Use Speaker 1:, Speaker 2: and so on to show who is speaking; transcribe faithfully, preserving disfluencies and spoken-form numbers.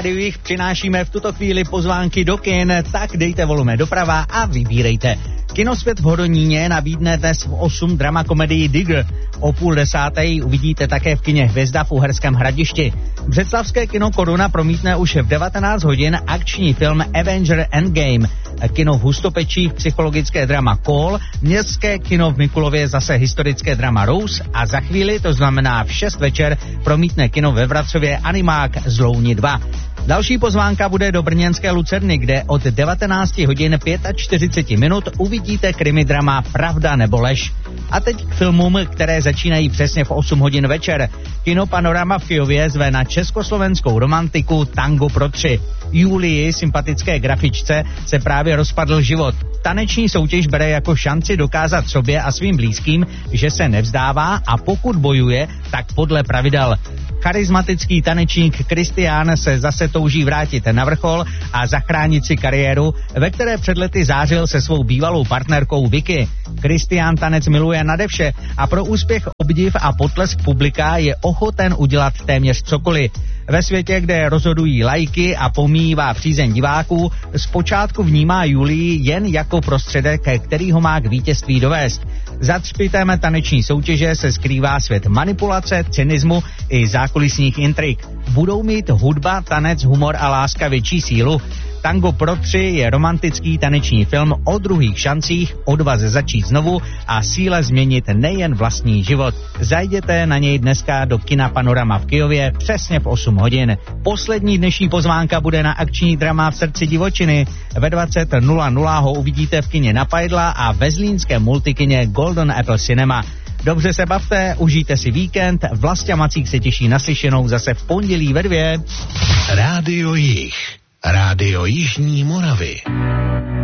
Speaker 1: Rádiu Jich přinášíme v tuto chvíli pozvánky do kin, tak dejte volume doprava a vybírejte. Kinosvět v Hodoníně nabídne dnes v osm drama komedii Digger. O půl desáté uvidíte také v kině Hvězda v Uherském Hradišti. Břeclavské kino Koruna promítne už v devatenáct hodin akční film Avenger Endgame. Kino v Hustopečích psychologické drama Call, městské kino v Mikulově zase historické drama Rose a za chvíli, to znamená v šest večer, promítne kino ve Vracově animák Zlouni dva. Další pozvánka bude do brněnské Lucerny, kde od devatenáct hodin čtyřicet pět minut uvidíte krimidrama Pravda nebo lež. A teď k filmům, které začínají přesně v osm hodin večer. Kino Panorama v Kyjově zve na československou romantiku Tango pro tři. Julii, sympatické grafičce, se právě rozpadl život. Taneční soutěž bere jako šanci dokázat sobě a svým blízkým, že se nevzdává a pokud bojuje, tak podle pravidel. Charismatický tanečník Kristián se zase touží vrátit na vrchol a zachránit si kariéru, ve které před lety zářil se svou bývalou partnerkou Vicky. Kristián tanec miluje nadevše a pro úspěch, obdiv a potlesk publika je ochoten udělat téměř cokoliv. Ve světě, kde rozhodují lajky a pomíjivá přízeň diváků, zpočátku vnímá Julii jen jako prostředek, který ho má k vítězství dovést. Za třpitem taneční soutěže se skrývá svět manipulace, cynismu i zákulisních intrik. Budou mít hudba, tanec, humor a láska větší sílu? Tango pro tři je romantický taneční film o druhých šancích, odvaze začít znovu a síle změnit nejen vlastní život. Zajděte na něj dneska do kina Panorama v Kyjově přesně v osm hodin. Poslední dnešní pozvánka bude na akční drama V srdci divočiny. Ve dvacet nula nula ho uvidíte v kině Na Pajdla a ve zlínském multikině Golden Apple Cinema. Dobře se bavte, užijte si víkend, Vlastě Macík se těší na slyšenou zase v pondělí ve dvě.
Speaker 2: Rádio Jich. Rádio Jižní Moravy.